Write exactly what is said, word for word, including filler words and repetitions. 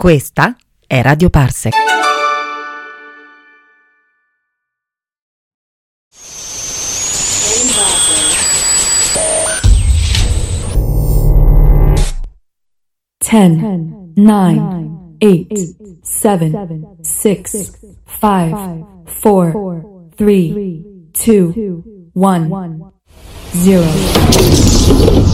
Questa è Radio Parsec. ten, nine, eight, seven, six, five, four, three, two, one, zero.